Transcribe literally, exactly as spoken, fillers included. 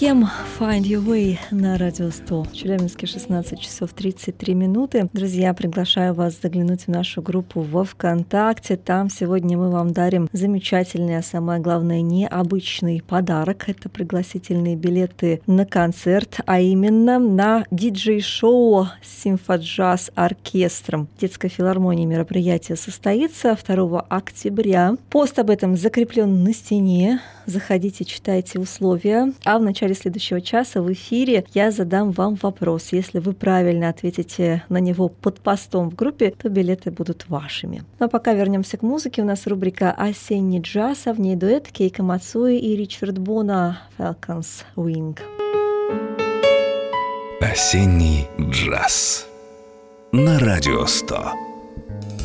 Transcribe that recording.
Кем Find Your Way на Радио сто. В Челябинске шестнадцать часов тридцать три минуты. Друзья, приглашаю вас заглянуть в нашу группу во ВКонтакте. Там сегодня мы вам дарим замечательный, а самое главное, необычный подарок. Это пригласительные билеты на концерт, а именно на диджей-шоу с симфоджаз-оркестром. В детской филармонии мероприятие состоится второго октября. Пост об этом закреплен на стене. Заходите, читайте условия. А в начале следующего часа в эфире я задам вам вопрос. Если вы правильно ответите на него под постом в группе, то билеты будут вашими. Ну а пока вернемся к музыке. У нас рубрика «Осенний джаз», а в ней дуэт Кейко Мацуи и Ричард Бона «Falcon's Wing». Осенний джаз на Радио сто.